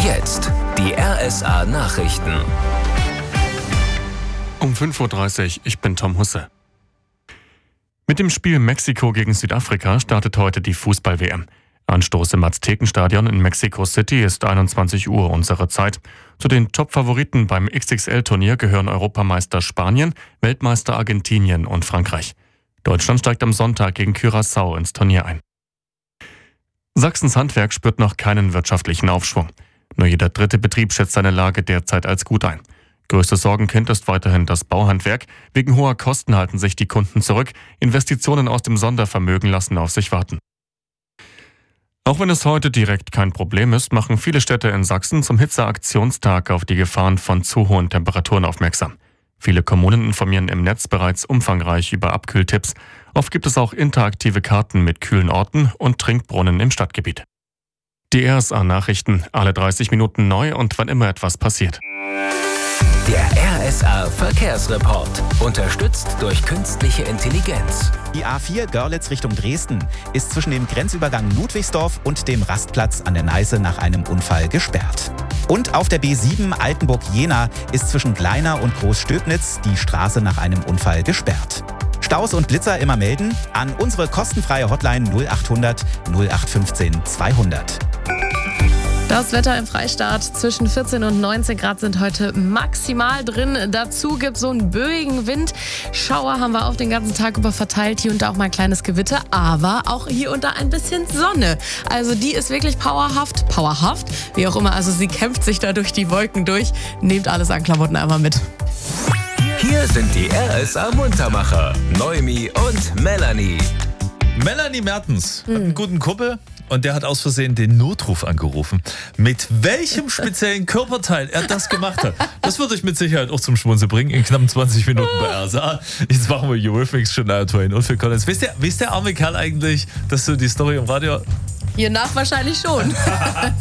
Jetzt die RSA Nachrichten. Um 5:30 Uhr, ich bin Tom Husse. Mit dem Spiel Mexiko gegen Südafrika startet heute die Fußball-WM. Anstoß im Aztekenstadion in Mexico City ist 21 Uhr unsere Zeit. Zu den Top-Favoriten beim XXL-Turnier gehören Europameister Spanien, Weltmeister Argentinien und Frankreich. Deutschland steigt am Sonntag gegen Curaçao ins Turnier ein. Sachsens Handwerk spürt noch keinen wirtschaftlichen Aufschwung. Nur jeder dritte Betrieb schätzt seine Lage derzeit als gut ein. Größtes Sorgenkind ist weiterhin das Bauhandwerk. Wegen hoher Kosten halten sich die Kunden zurück. Investitionen aus dem Sondervermögen lassen auf sich warten. Auch wenn es heute direkt kein Problem ist, machen viele Städte in Sachsen zum Hitzeaktionstag auf die Gefahren von zu hohen Temperaturen aufmerksam. Viele Kommunen informieren im Netz bereits umfangreich über Abkühltipps. Oft gibt es auch interaktive Karten mit kühlen Orten und Trinkbrunnen im Stadtgebiet. Die RSA-Nachrichten, alle 30 Minuten neu und wann immer etwas passiert. Der RSA-Verkehrsreport, unterstützt durch künstliche Intelligenz. Die A4 Görlitz Richtung Dresden ist zwischen dem Grenzübergang Ludwigsdorf und dem Rastplatz an der Neiße nach einem Unfall gesperrt. Und auf der B7 Altenburg-Jena ist zwischen Gleiner und Großstöbnitz die Straße nach einem Unfall gesperrt. Staus und Blitzer immer melden an unsere kostenfreie Hotline 0800 0815 200. Das Wetter im Freistaat zwischen 14 und 19 Grad sind heute maximal drin. Dazu gibt es so einen böigen Wind. Schauer haben wir auch den ganzen Tag über verteilt. Hier und da auch mal ein kleines Gewitter, aber auch hier und da ein bisschen Sonne. Also die ist wirklich powerhaft, wie auch immer. Also sie kämpft sich da durch die Wolken durch. Nehmt alles an Klamotten einmal mit. Hier sind die RSA-Muntermacher, Noemi und Melanie. Melanie Mertens hat einen guten Kumpel und der hat aus Versehen den Notruf angerufen. Mit welchem speziellen Körperteil er das gemacht hat, das würde ich mit Sicherheit auch zum Schmunzeln bringen in knapp 20 Minuten bei RSA. Jetzt machen wir Eurythmics, Shania Twain und Phil Collins. Wisst der arme Kerl eigentlich, dass du die Story im Radio... Hier nach wahrscheinlich schon.